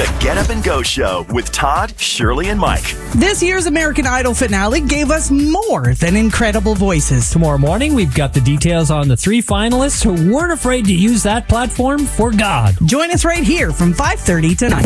The Get Up and Go Show with Todd, Shirley, and Mike. This year's American Idol finale gave us more than incredible voices. Tomorrow morning, we've got the details on the 3 finalists who weren't afraid to use that platform for God. Join us right here from 5:30 tonight.